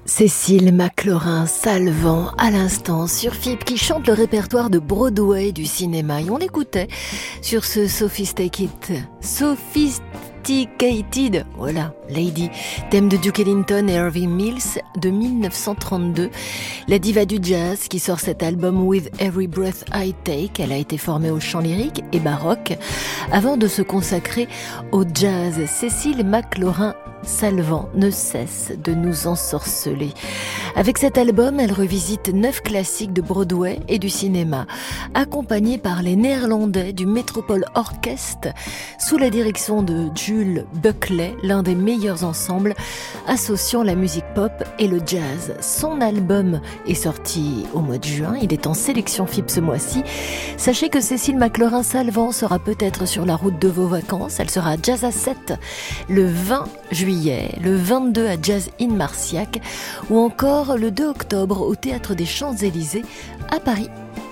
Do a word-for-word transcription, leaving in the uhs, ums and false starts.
Cécile McLorin-Salvant à l'instant sur F I B qui chante le répertoire de Broadway du cinéma et on l'écoutait sur ce Sophisticated, Sophisticated, voilà, Lady, thème de Duke Ellington et Irving Mills de mille neuf cent trente-deux. La diva du jazz qui sort cet album With Every Breath I Take, elle a été formée au chant lyrique et baroque avant de se consacrer au jazz. Cécile McLorin Salvant ne cesse de nous ensorceler. Avec cet album, elle revisite neuf classiques de Broadway et du cinéma, accompagnée par les Néerlandais du Metropole Orchestre, sous la direction de Jules Buckley, l'un des meilleurs ensembles associant la musique pop et le jazz. Son album est sorti au mois de juin, il est en sélection F I B ce mois-ci. Sachez que Cécile McLorin-Salvant sera peut-être sur la route de vos vacances. Elle sera à Jazz à sept le vingt juillet, le vingt-deux à Jazz in Marciac ou encore le deux octobre au Théâtre des Champs-Élysées à Paris.